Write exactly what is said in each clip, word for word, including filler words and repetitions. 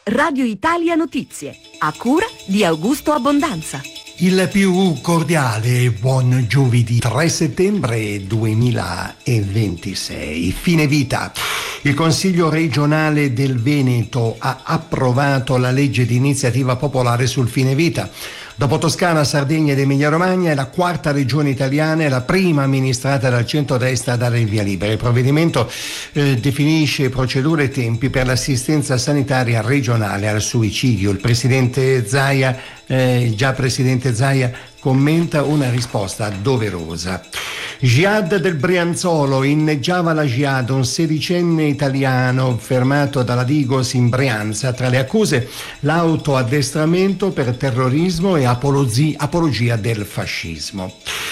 Radio Italia Notizie, a cura di Augusto Abbondanza. Il più cordiale buon giovedì tre settembre duemilaventisei. Fine vita. Il Consiglio regionale del Veneto ha approvato la legge di iniziativa popolare sul fine vita. Dopo Toscana, Sardegna ed Emilia-Romagna è la quarta regione italiana e la prima amministrata dal centrodestra a dare il via libera. Il provvedimento eh, definisce procedure e tempi per l'assistenza sanitaria regionale al suicidio. Il presidente Zaia, eh, il già presidente Zaia, commenta una risposta doverosa. Jihad del Brianzolo, inneggiava la Jihad, un sedicenne italiano fermato dalla Digos in Brianza. Tra le accuse l'autoaddestramento per terrorismo e apologia, apologia del fascismo.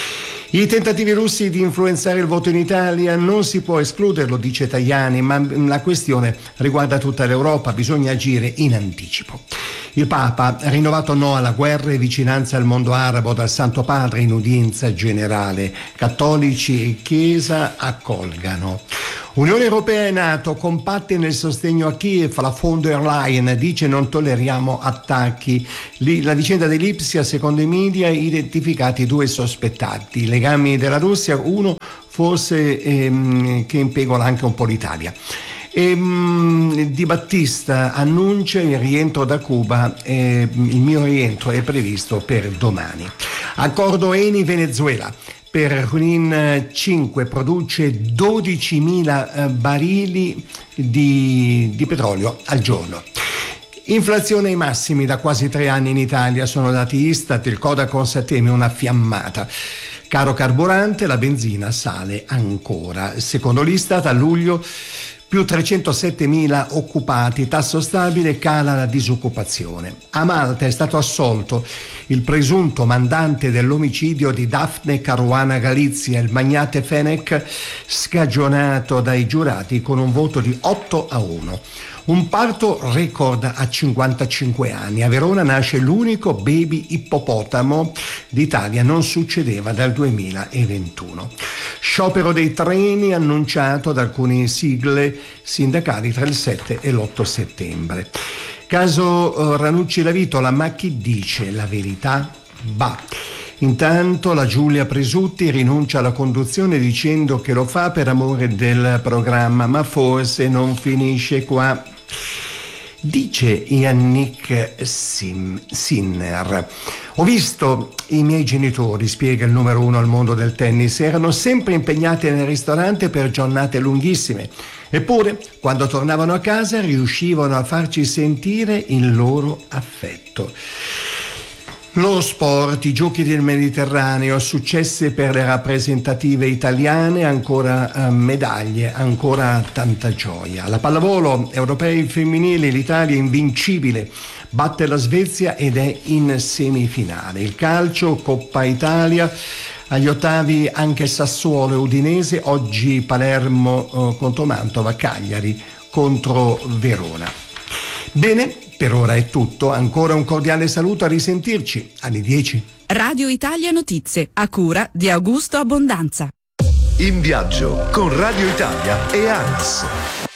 I tentativi russi di influenzare il voto in Italia non si può escluderlo, dice Tajani, ma la questione riguarda tutta l'Europa, bisogna agire in anticipo. Il Papa ha rinnovato no alla guerra e vicinanza al mondo arabo dal Santo Padre in udienza generale. Cattolici e Chiesa accolgano. Unione Europea e NATO compatte nel sostegno a Kiev. La von der Leyen dice non tolleriamo attacchi. La vicenda di Lipsia, secondo i media, identificati due sospettati. I legami della Russia, uno forse ehm, che impegola anche un po' l'Italia. E, mh, Di Battista annuncia il rientro da Cuba, eh, il mio rientro è previsto per domani. Accordo Eni Venezuela. Per Junin cinque produce dodicimila barili di, di petrolio al giorno. Inflazione ai massimi da quasi tre anni in Italia, sono dati Istat, il Codacons teme una fiammata. Caro carburante, la benzina sale ancora. Secondo l'Istat a luglio più trecentosettemila occupati, tasso stabile, cala la disoccupazione. A Malta è stato assolto il presunto mandante dell'omicidio di Daphne Caruana Galizia, il magnate Fenech, scagionato dai giurati con un voto di otto a uno. Un parto record a cinquantacinque anni. A Verona nasce l'unico baby ippopotamo d'Italia, non succedeva dal duemilaventuno. Sciopero dei treni annunciato da alcune sigle sindacali tra il sette e l'otto settembre. Caso Ranucci Lavitola, ma chi dice la verità? Bah. Intanto la Giulia Presutti rinuncia alla conduzione dicendo che lo fa per amore del programma, ma forse non finisce qua. Dice Yannick Sim, Sinner: ho visto i miei genitori, spiega il numero uno al mondo del tennis, erano sempre impegnati nel ristorante per giornate lunghissime, eppure quando tornavano a casa riuscivano a farci sentire il loro affetto. Lo sport, i giochi del Mediterraneo, successe per le rappresentative italiane, ancora eh, medaglie, ancora tanta gioia. La pallavolo, europei femminili, l'Italia invincibile, batte la Svezia ed è in semifinale. Il calcio, Coppa Italia, agli ottavi anche Sassuolo e Udinese, oggi Palermo eh, contro Mantova, Cagliari contro Verona. Bene, per ora è tutto, ancora un cordiale saluto, a risentirci alle dieci. Radio Italia Notizie, a cura di Augusto Abbondanza. In viaggio con Radio Italia e A N S.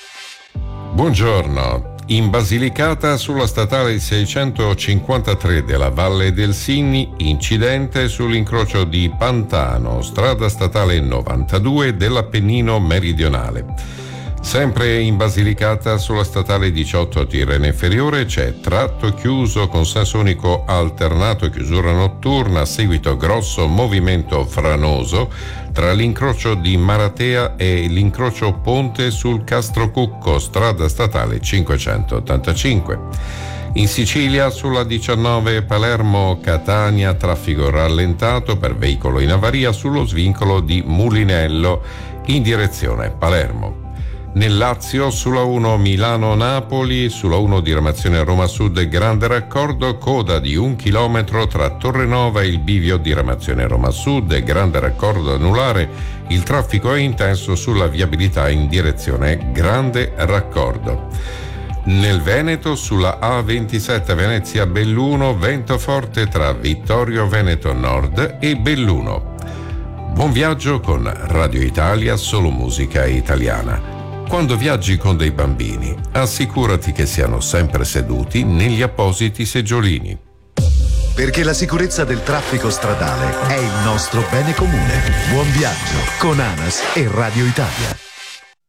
Buongiorno. In Basilicata, sulla statale seicentocinquantatré della Valle del Sinni, incidente sull'incrocio di Pantano, strada statale novantadue dell'Appennino meridionale. Sempre in Basilicata, sulla statale diciotto a Tirreno Inferiore, c'è tratto chiuso con senso unico alternato e chiusura notturna a seguito grosso movimento franoso tra l'incrocio di Maratea e l'incrocio Ponte sul Castrocucco, strada statale cinquecentottantacinque. In Sicilia, sulla diciannove Palermo-Catania, traffico rallentato per veicolo in avaria sullo svincolo di Mulinello in direzione Palermo. Nel Lazio, sulla uno Milano-Napoli, sulla uno diramazione Roma Sud grande raccordo, coda di un chilometro tra Torrenova e il bivio diramazione Roma Sud, grande raccordo anulare, il traffico è intenso sulla viabilità in direzione grande raccordo. Nel Veneto, sulla A ventisette Venezia Belluno, vento forte tra Vittorio Veneto Nord e Belluno. Buon viaggio con Radio Italia, solo musica italiana. Quando viaggi con dei bambini, assicurati che siano sempre seduti negli appositi seggiolini. Perché la sicurezza del traffico stradale è il nostro bene comune. Buon viaggio con ANAS e Radio Italia.